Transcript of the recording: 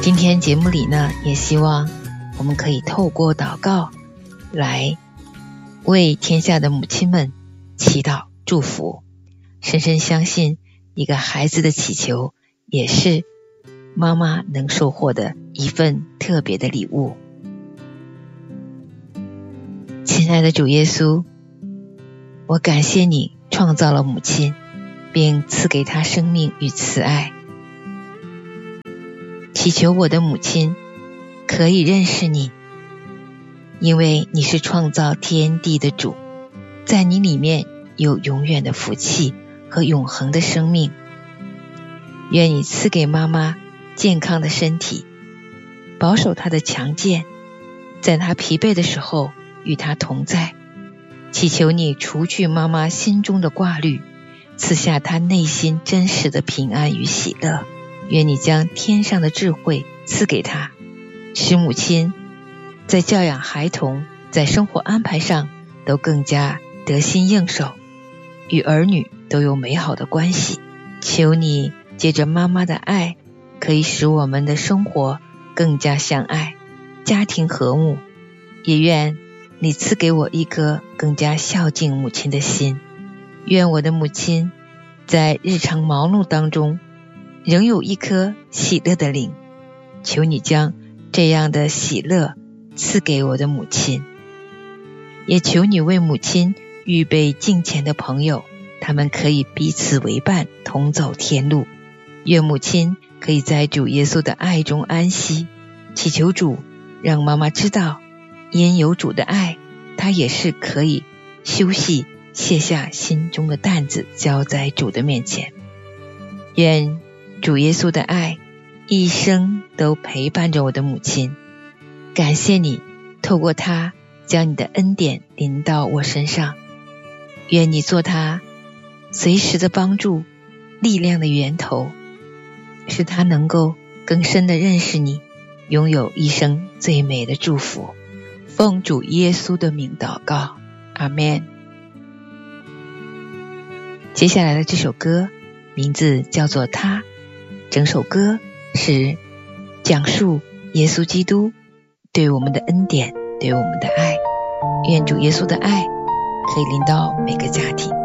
今天节目里呢，也希望我们可以透过祷告来为天下的母亲们祈祷祝福。深深相信一个孩子的祈求也是妈妈能收获的一份特别的礼物。亲爱的主耶稣，我感谢你创造了母亲，并赐给她生命与慈爱。祈求我的母亲可以认识你，因为你是创造天地的主，在你里面有永远的福气和永恒的生命。愿你赐给妈妈健康的身体，保守她的强健，在她疲惫的时候与她同在。祈求你除去妈妈心中的挂虑，赐下她内心真实的平安与喜乐。愿你将天上的智慧赐给她，使母亲在教养孩童，在生活安排上都更加得心应手，与儿女都有美好的关系。求你借着妈妈的爱，可以使我们的生活更加相爱，家庭和睦。也愿你赐给我一颗更加孝敬母亲的心。愿我的母亲在日常忙碌当中仍有一颗喜乐的灵，求你将这样的喜乐赐给我的母亲。也求你为母亲预备敬虔的朋友，他们可以彼此为伴，同走天路。愿母亲可以在主耶稣的爱中安息。祈求主让妈妈知道，因有主的爱，她也是可以休息，卸下心中的担子，交在主的面前。愿主耶稣的爱一生都陪伴着我的母亲。感谢你透过她将你的恩典临到我身上。愿你做她随时的帮助，力量的源头，使她能够更深的认识你，拥有一生最美的祝福。奉主耶稣的名祷告，阿们。接下来的这首歌名字叫做他，整首歌是讲述耶稣基督对我们的恩典，对我们的爱。愿主耶稣的爱可以临到每个家庭。